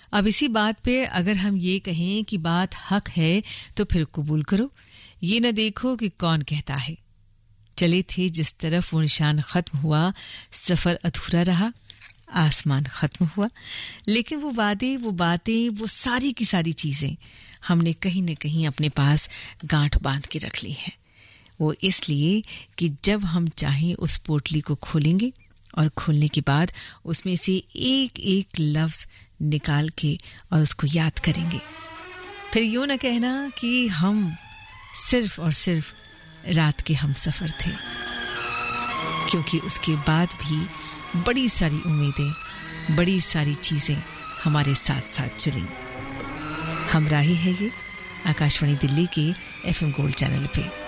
अब इसी बात पे अगर हम ये कहें कि बात हक है तो फिर कबूल करो, ये न देखो कि कौन कहता है। चले थे जिस तरफ वो निशान खत्म हुआ, सफर अधूरा रहा, आसमान खत्म हुआ, लेकिन वो वादे, वो बातें, वो सारी की सारी चीजें हमने कहीं न कहीं अपने पास गांठ बांध के रख ली हैं। वो इसलिए कि जब हम चाहें उस पोटली को खोलेंगे और खोलने के बाद उसमें से एक एक लफ्ज निकाल के और उसको याद करेंगे। फिर यूं न कहना कि हम सिर्फ और सिर्फ रात के हम सफर थे, क्योंकि उसके बाद भी बड़ी सारी उम्मीदें, बड़ी सारी चीजें हमारे साथ साथ चली। हमराही है ये आकाशवाणी दिल्ली के FM गोल्ड चैनल पे।